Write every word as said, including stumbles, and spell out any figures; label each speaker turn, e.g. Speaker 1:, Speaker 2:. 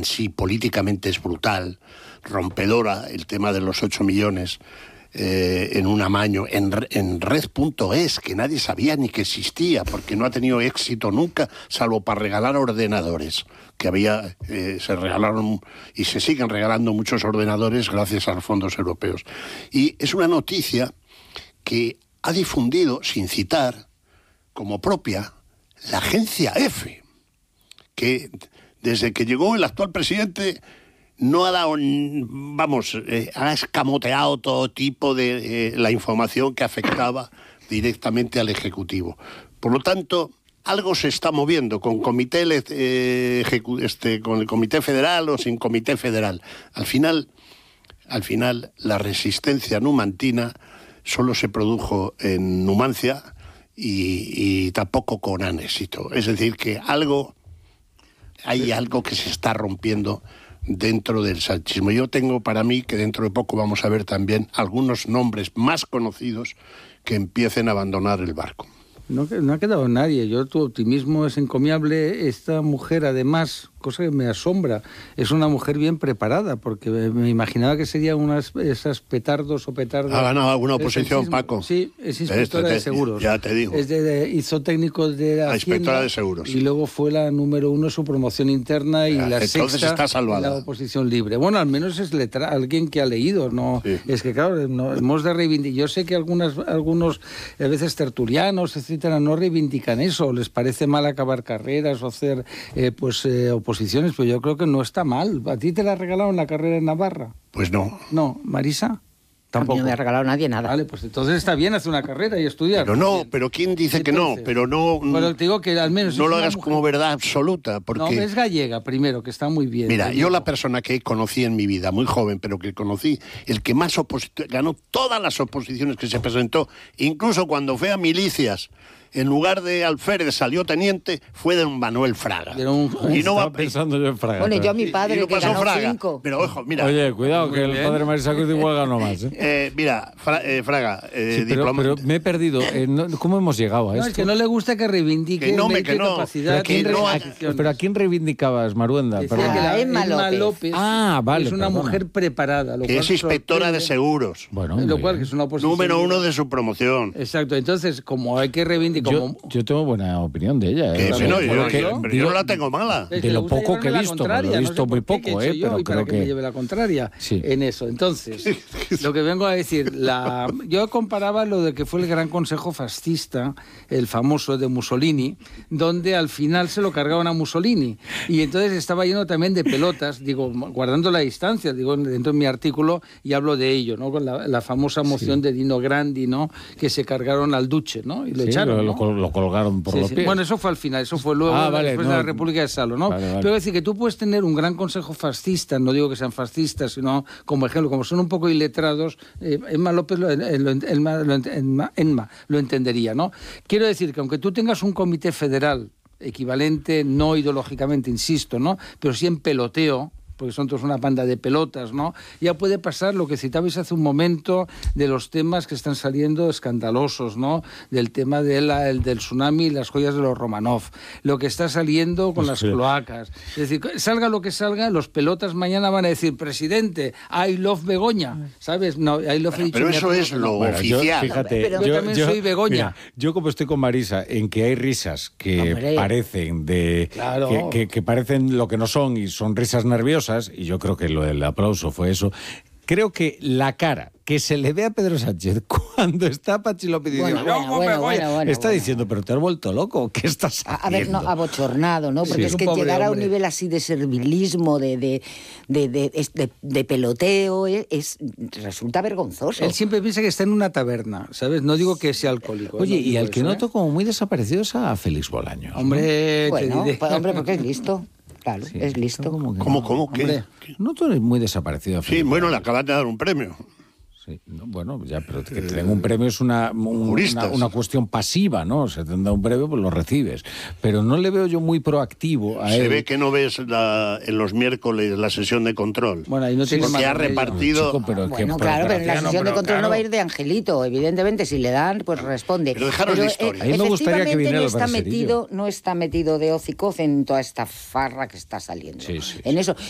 Speaker 1: en sí políticamente es brutal, rompedora, el tema de los ocho millones eh, en un amaño, en, en red punto es, que nadie sabía ni que existía, porque no ha tenido éxito nunca, salvo para regalar ordenadores, que había, eh, se regalaron y se siguen regalando muchos ordenadores gracias a los fondos europeos. Y es una noticia que ha difundido, sin citar, como propia, la agencia EFE, que desde que llegó el actual presidente no ha dado, vamos, eh, ha escamoteado todo tipo de eh, la información que afectaba directamente al Ejecutivo. Por lo tanto, algo se está moviendo con comité eh, este, con el Comité Federal o sin Comité Federal. Al final, al final, la resistencia numantina solo se produjo en Numancia y, y tampoco con gran éxito. Es decir, que algo, hay algo que se está rompiendo dentro del sanchismo. Yo tengo para mí que dentro de poco vamos a ver también algunos nombres más conocidos que empiecen a abandonar el barco.
Speaker 2: No, no ha quedado nadie. Yo, tu optimismo es encomiable. Esta mujer, además, cosa que me asombra, es una mujer bien preparada, porque me imaginaba que serían unas esas petardos o petardos.
Speaker 1: Ha ganado alguna oposición, Paco.
Speaker 2: Sí, es inspectora
Speaker 1: este,
Speaker 2: de seguros.
Speaker 1: Ya te digo.
Speaker 2: Es de, de, hizo técnico de la
Speaker 1: Hacienda, inspectora de seguros.
Speaker 2: Y luego fue la número uno en su promoción interna y ya, la
Speaker 1: entonces
Speaker 2: sexta
Speaker 1: está salvada.
Speaker 2: En la oposición libre. Bueno, al menos es letra, alguien que ha leído, ¿no?
Speaker 1: Sí.
Speaker 2: Es que, claro, no, hemos de reivindicar. Yo sé que algunas, algunos, a veces tertulianos, etcétera, no reivindican eso, les parece mal acabar carreras o hacer eh, pues eh, oposiciones, pero yo creo que no está mal. ¿A ti te la regalaron la carrera en Navarra?
Speaker 1: Pues no.
Speaker 2: No, Marisa.
Speaker 3: Tampoco. No me ha regalado nadie nada.
Speaker 2: Vale, pues entonces está bien hacer una carrera y estudiar.
Speaker 1: Pero no, pero ¿quién dice
Speaker 2: ¿Qué
Speaker 1: que no?
Speaker 2: dice?
Speaker 1: Pero no...
Speaker 2: Bueno, te digo que al menos...
Speaker 1: No
Speaker 2: es
Speaker 1: lo
Speaker 2: una
Speaker 1: hagas
Speaker 2: mujer...
Speaker 1: como verdad absoluta, porque...
Speaker 2: No, es gallega, primero, que está muy bien.
Speaker 1: Mira,
Speaker 2: gallego.
Speaker 1: yo la persona que conocí en mi vida, muy joven, pero que conocí, el que más oposición, ganó todas las oposiciones que se presentó, incluso cuando fue a milicias, en lugar de alférez salió teniente, fue don Manuel Fraga.
Speaker 2: Era un...
Speaker 1: Y no va
Speaker 4: pensando yo en Fraga.
Speaker 3: Bueno,
Speaker 4: pero...
Speaker 3: yo a mi padre,
Speaker 1: y, y no
Speaker 3: que
Speaker 1: pasó
Speaker 3: ganó
Speaker 1: Fraga.
Speaker 3: cinco.
Speaker 1: Pero ojo, mira...
Speaker 4: Oye, cuidado,
Speaker 2: Muy
Speaker 4: que
Speaker 2: bien.
Speaker 4: el padre Marisa Cruz igual ganó más, ¿eh?
Speaker 1: Eh, mira, Fra, eh, Fraga, eh,
Speaker 4: Sí, pero,
Speaker 1: diploma...
Speaker 4: pero me he perdido. Eh, no, ¿Cómo hemos llegado a
Speaker 2: No,
Speaker 4: esto?
Speaker 2: es que no le gusta que reivindique
Speaker 1: Que no, me,
Speaker 2: mérito
Speaker 1: que
Speaker 2: y
Speaker 1: no.
Speaker 2: capacidad.
Speaker 4: ¿Pero a quién,
Speaker 1: que no
Speaker 4: re-
Speaker 1: haya-
Speaker 4: a- pero ¿a quién reivindicabas, Maruenda?
Speaker 2: Decía
Speaker 4: Perdón.
Speaker 2: que la
Speaker 3: A Emma
Speaker 2: Emma
Speaker 3: López.
Speaker 2: López
Speaker 4: Ah, vale,
Speaker 2: es una
Speaker 4: perdona.
Speaker 2: mujer preparada. Lo
Speaker 1: que
Speaker 2: cual
Speaker 1: es inspectora
Speaker 2: sorprende.
Speaker 1: de seguros.
Speaker 4: Bueno,
Speaker 2: Lo
Speaker 4: muy
Speaker 2: cual
Speaker 4: bien.
Speaker 2: que es una oposición.
Speaker 1: Número uno de su promoción.
Speaker 2: Exacto, entonces, como hay que reivindicar...
Speaker 4: Yo,
Speaker 2: Como...
Speaker 4: yo tengo buena opinión de ella.
Speaker 1: Que,
Speaker 4: ¿eh?
Speaker 1: si no,
Speaker 4: Bueno,
Speaker 1: yo,
Speaker 4: que-
Speaker 1: yo- pero
Speaker 4: digo-
Speaker 1: yo no la tengo mala.
Speaker 2: Es
Speaker 4: de
Speaker 2: le
Speaker 4: lo
Speaker 2: gusta
Speaker 4: poco que he
Speaker 2: llevarme la
Speaker 4: visto,
Speaker 2: contraria,
Speaker 4: lo he
Speaker 2: no sé
Speaker 4: visto
Speaker 2: por
Speaker 4: muy
Speaker 2: qué,
Speaker 4: poco,
Speaker 2: ¿qué he hecho
Speaker 4: eh,
Speaker 2: yo
Speaker 4: pero
Speaker 2: y para
Speaker 4: creo
Speaker 2: que me
Speaker 4: que-
Speaker 2: lleve la contraria
Speaker 4: Sí.
Speaker 2: en eso. Entonces, lo que vengo a decir, la... yo comparaba lo de que fue el Gran Consejo Fascista, el famoso de Mussolini, donde al final se lo cargaban a Mussolini. Y entonces estaba lleno también de pelotas, digo, guardando la distancia, digo, dentro de mi artículo, y hablo de ello, ¿no? Con la, la famosa moción sí. de Dino Grandi, ¿no? Que se cargaron al Duce, ¿no? Y lo
Speaker 4: sí,
Speaker 2: echaron,
Speaker 4: lo,
Speaker 2: ¿no?
Speaker 4: lo, col- lo colgaron por
Speaker 2: Sí,
Speaker 4: los
Speaker 2: sí.
Speaker 4: pies.
Speaker 2: Bueno, eso fue al final, eso fue luego,
Speaker 4: Ah, vale,
Speaker 2: después
Speaker 4: no.
Speaker 2: de la República de Salo, ¿no?
Speaker 4: Vale, vale.
Speaker 2: Pero es decir, que tú puedes tener un gran consejo fascista, no digo que sean fascistas, sino como ejemplo, como son un poco iletrados, eh, Emma López lo, eh, lo, Emma, lo, Emma, Emma lo entendería, ¿no? Quiero decir que aunque tú tengas un comité federal equivalente, no ideológicamente, insisto, ¿no? Pero sí en peloteo, porque son todos una banda de pelotas, ¿no? Ya puede pasar lo que citabais hace un momento de los temas que están saliendo escandalosos, ¿no? Del tema de la, el, del tsunami y las joyas de los Romanov, lo que está saliendo con las
Speaker 4: Sí.
Speaker 2: cloacas. Es decir, salga lo que salga, los pelotas mañana van a decir, presidente, I love Begoña, ¿sabes? No, I love
Speaker 1: Pero, pero eso es lo
Speaker 4: Bueno, yo,
Speaker 1: oficial.
Speaker 4: fíjate,
Speaker 3: Pero-
Speaker 2: Yo también soy Begoña.
Speaker 4: Mira, yo como estoy con Marisa en que hay risas que
Speaker 3: Hombre.
Speaker 4: parecen de
Speaker 2: Claro.
Speaker 4: que, que- que parecen lo que no son y son risas nerviosas, y yo creo que lo del aplauso fue eso. Creo que la cara que se le ve a Pedro Sánchez cuando está Pachi López diciendo,
Speaker 3: Bueno, bueno,
Speaker 4: "No,
Speaker 3: bueno,
Speaker 4: Begoña",
Speaker 3: bueno, bueno,
Speaker 4: está
Speaker 3: bueno.
Speaker 4: diciendo, pero te has vuelto loco, ¿qué estás
Speaker 3: A, a
Speaker 4: haciendo?
Speaker 3: ver, no, abochornado, ¿no? Porque
Speaker 4: Sí.
Speaker 3: es
Speaker 2: Un
Speaker 3: que
Speaker 2: pobre
Speaker 3: llegar a un
Speaker 2: hombre.
Speaker 3: nivel así de servilismo, de, de, de, de, es- de- de peloteo, es, es- resulta vergonzoso.
Speaker 2: Él siempre piensa que está en una taberna, ¿sabes? No digo que sea alcohólico.
Speaker 4: Oye,
Speaker 2: no
Speaker 4: y
Speaker 2: digo
Speaker 4: al que
Speaker 2: eso,
Speaker 4: noto
Speaker 2: ¿eh?
Speaker 4: como muy desaparecido es a Félix Bolaños. ¿no?
Speaker 2: Hombre,
Speaker 3: Bueno,
Speaker 2: te diré.
Speaker 3: pues, hombre, porque es listo. Claro,
Speaker 4: Sí,
Speaker 3: es listo.
Speaker 4: como que
Speaker 1: ¿Cómo,
Speaker 4: no.
Speaker 1: cómo? ¿Qué?
Speaker 2: Hombre.
Speaker 4: No, tú eres muy desaparecido. a
Speaker 1: Sí,
Speaker 4: Félix
Speaker 1: bueno, le
Speaker 4: Bolaños.
Speaker 1: acaban de dar un premio.
Speaker 4: Sí, no, bueno, ya, pero que te den un premio es una, un-
Speaker 1: Juristas.
Speaker 4: una, una cuestión pasiva, ¿no? Se te da un premio, pues lo recibes. Pero no le veo yo muy proactivo a
Speaker 1: Se
Speaker 4: él.
Speaker 1: ve que no ves la- en los miércoles la sesión de control.
Speaker 2: Bueno, ahí no tiene
Speaker 1: porque
Speaker 2: más
Speaker 1: ha
Speaker 2: remedio.
Speaker 1: repartido...
Speaker 4: Chico, pero que
Speaker 3: Bueno, claro, pero en la
Speaker 4: Graciano,
Speaker 3: sesión de
Speaker 4: pero
Speaker 3: control no
Speaker 4: claro.
Speaker 3: va a ir de Angelito, evidentemente, si le dan, pues responde.
Speaker 1: Pero dejaros de historia.
Speaker 3: eh,
Speaker 4: A mí me gustaría que
Speaker 3: efectivamente
Speaker 4: viniera
Speaker 3: no
Speaker 4: el
Speaker 3: está
Speaker 4: braserillo.
Speaker 3: metido, no está metido de hocicoz en toda esta farra que está saliendo.
Speaker 4: Sí, sí,
Speaker 3: en eso.